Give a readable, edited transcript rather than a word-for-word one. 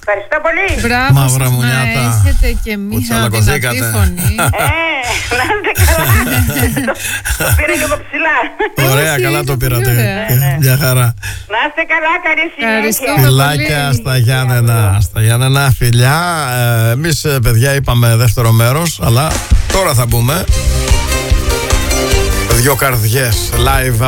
Ευχαριστώ πολύ. Μπράβο Μαύρα σας, μουνιάτα. να έχετε και Που μία τσαλακωθήκατε. δυνατή φωνή. Να είστε καλά. Το πήρα και από ψηλά. Ωραία, Όχι, καλά είναι το πολύ πήρατε. ωραία. Μια χαρά. Να είστε καλά, καλή Ευχαριστώ. συνέχεια. Φιλάκια πολύ. στα Γιάννενα. Στα Γιάννενα, φιλιά. Εμείς, παιδιά, είπαμε δεύτερο μέρος, αλλά τώρα θα μπούμε. Δυο καρδιές live